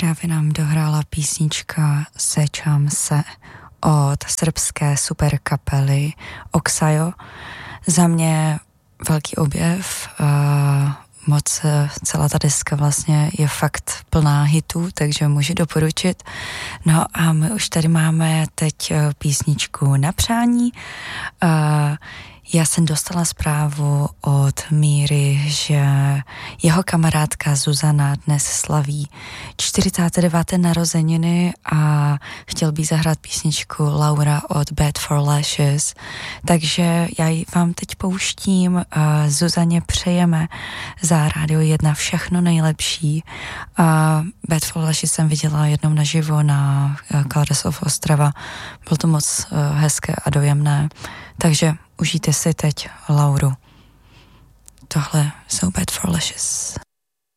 Právě nám dohrála písnička Sečam se od srbské super kapely Oxajo. Za mě velký objev, moc celá ta deska vlastně je fakt plná hitů, takže můžu doporučit. No a my už tady máme teď písničku na přání. Já jsem dostala zprávu od Míry, že jeho kamarádka Zuzana dnes slaví 49. narozeniny a chtěl by zahrát písničku Laura od Bad for Lashes. Takže já vám teď pouštím, Zuzaně přejeme za Radio 1 všechno nejlepší. Bad for Lashes jsem viděla jednou naživo na Colors of Ostrava. Bylo to moc hezké a dojemné. Takže užijte si teď Lauru. Tohle jsou Bad for Lashes.